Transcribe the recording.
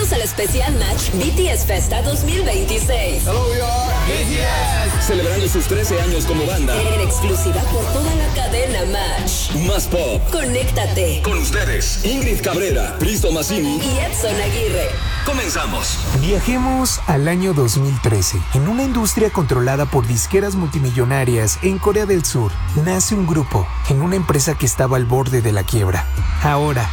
Bienvenidos al especial Match BTS Festa 2026. Hello, we are BTS. Celebrando sus 13 años como banda. En exclusiva por toda la cadena Match. Más Pop. Conéctate. Con ustedes, Ingrid Cabrera, Cristo Massini y Edson Aguirre. Comenzamos. Viajemos al año 2013. En una industria controlada por disqueras multimillonarias en Corea del Sur, nace un grupo en una empresa que estaba al borde de la quiebra. Ahora,